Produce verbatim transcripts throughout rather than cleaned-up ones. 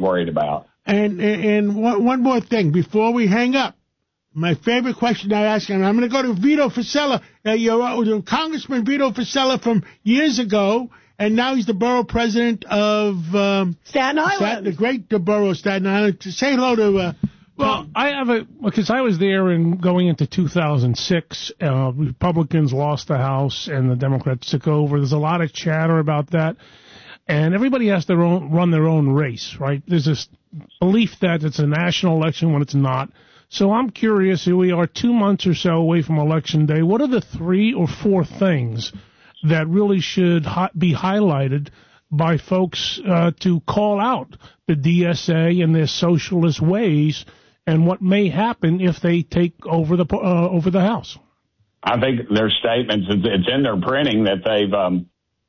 worried about. And and one, one more thing before we hang up. My favorite question I ask, and I'm going to go to Vito Fossella, uh, your, uh, Congressman Vito Fossella from years ago, and now he's the borough president of um, Staten Island. Staten, the great borough of Staten Island. To say hello to... Uh, well, I have a... Because I was there in going into two thousand six. Uh, Republicans lost the House, and the Democrats took over. There's a lot of chatter about that. And everybody has to own, run their own race, right? There's this belief that it's a national election when it's not. So I'm curious, here we are two months or so away from Election Day. What are the three or four things that really should hi- be highlighted by folks uh, to call out the D S A and their socialist ways and what may happen if they take over the uh, over the House? I think their statements, it's in their printing that they've, um,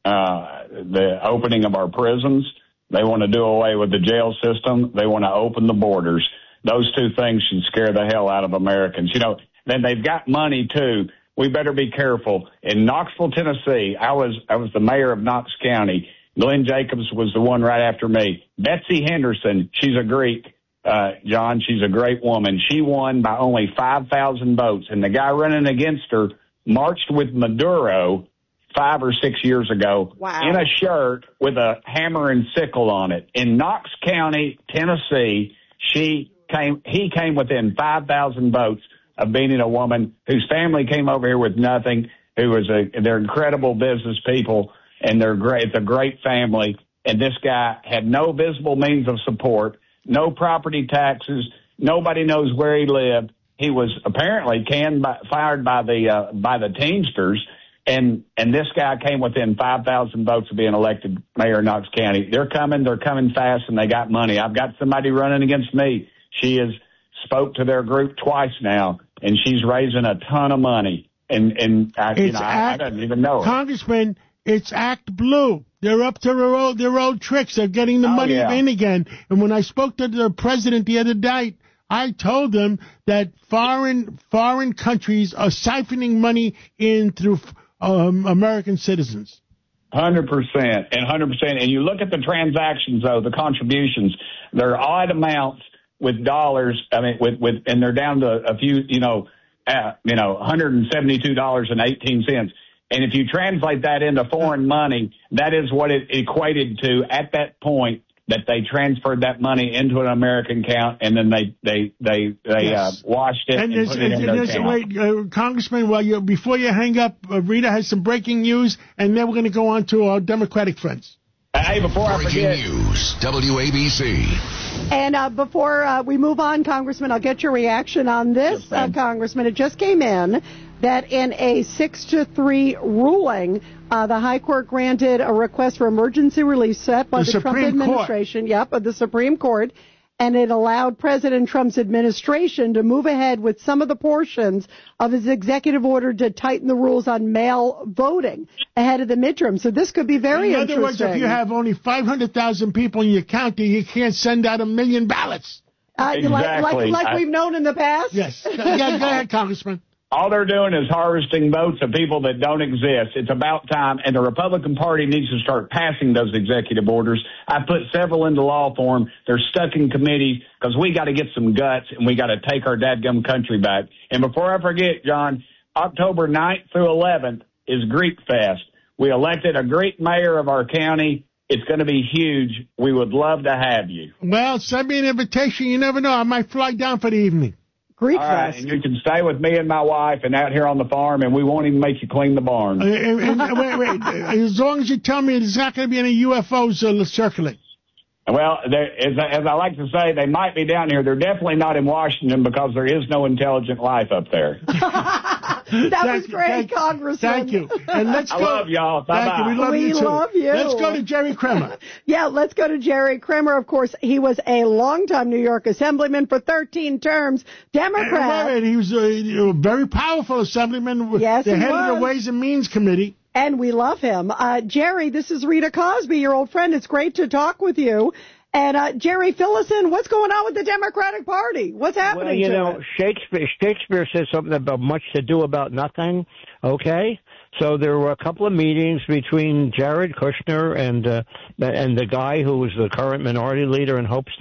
uh, the opening of our prisons, they want to do away with the jail system, they want to open the borders. Those two things should scare the hell out of Americans. You know, then they've got money, too. We better be careful. In Knoxville, Tennessee, I was I was the mayor of Knox County. Glenn Jacobs was the one right after me. Betsy Henderson, she's a Greek, uh, John. She's a great woman. She won by only five thousand votes. And the guy running against her marched with Maduro five or six years ago wow. in a shirt with a hammer and sickle on it. In Knox County, Tennessee, she... Came, he came within five thousand votes of beating a woman whose family came over here with nothing, who was a, they're incredible business people, and they're great, it's a great family. And this guy had no visible means of support, no property taxes, nobody knows where he lived. He was apparently canned by, fired by the, uh, by the Teamsters. And, and this guy came within five thousand votes of being elected mayor of Knox County. They're coming, they're coming fast, and they got money. I've got somebody running against me. She has spoke to their group twice now, and she's raising a ton of money. And, and I, you know, I, I don't even know her. Congressman, it's Act Blue. They're up to their old, their old tricks. They're getting the oh, money yeah. in again. And when I spoke to the president the other night, I told them that foreign foreign countries are siphoning money in through um, American citizens. one hundred percent and one hundred percent. And you look at the transactions, though, the contributions, they're odd amounts with dollars. I mean, with, with, and they're down to a few, you know, uh, you know, one hundred seventy-two dollars and eighteen cents. And if you translate that into foreign money, that is what it equated to at that point, that they transferred that money into an American account, and then they they they they yes. uh, washed it and, and put it in their account. Wait, uh, Congressman, well, you, before you hang up, uh, Rita has some breaking news, and then we're going to go on to our Democratic friends. Hey, before breaking I forget, news, W A B C. And uh, before uh, we move on, Congressman, I'll get your reaction on this, uh, Congressman. It just came in that in a six to three ruling, uh, the High Court granted a request for emergency relief set by the, the Trump administration, yep, of the Supreme Court, and it allowed President Trump's administration to move ahead with some of the portions of his executive order to tighten the rules on mail voting ahead of the midterm. So this could be very interesting. In other words, if you have only five hundred thousand people in your county, you can't send out a million ballots. Uh, exactly. Like, like, like I, we've known in the past? Yes. Yeah, go ahead, Congressman. All they're doing is harvesting votes of people that don't exist. It's about time, and the Republican Party needs to start passing those executive orders. I put several into law form. They're stuck in committee because we got to get some guts, and we got to take our dadgum country back. And before I forget, John, October ninth through eleventh is Greek Fest. We elected a Greek mayor of our county. It's going to be huge. We would love to have you. Well, send me an invitation. You never know. I might fly down for the evening. Greek All right, Fest. and you can stay with me and my wife and out here on the farm, and we won't even make you clean the barn. Uh, and, and, wait, wait. As long as you tell me there's not going to be any U F Os uh, circulating. Well, as, as I like to say, they might be down here. They're definitely not in Washington because there is no intelligent life up there. That was great, thank, Congressman. Thank you. And let's I go. love y'all. Bye-bye. Thank you. We love we you, too. love you. Let's go to Jerry Kremer. Yeah, let's go to Jerry Kremer. Of course, he was a longtime New York assemblyman for thirteen terms. Democrat. And, and he was a, a very powerful assemblyman. Yes, the he head was. of the Ways and Means Committee. And we love him. Uh, Jerry, this is Rita Cosby, your old friend. It's great to talk with you. And, uh, Jerry, fill us in. What's going on with the Democratic Party? What's happening Well, you to know, it? Shakespeare, Shakespeare says something about much to do about nothing, okay? So there were a couple of meetings between Jared Kushner and uh, and the guy who was the current minority leader and hopes to